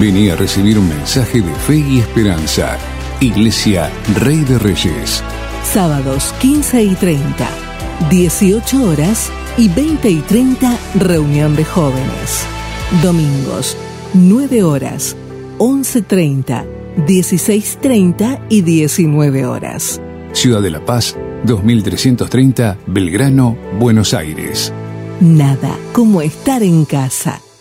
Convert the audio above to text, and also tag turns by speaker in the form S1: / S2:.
S1: Vení a recibir un mensaje de fe y esperanza. Iglesia Rey de Reyes.
S2: Sábados 15 y 30, 18 horas y 20 y 30, reunión de jóvenes. Domingos, 9 horas, 11:30, 16:30 y 19 horas.
S1: Ciudad de La Paz, 2330, Belgrano, Buenos Aires.
S2: Nada como estar en casa.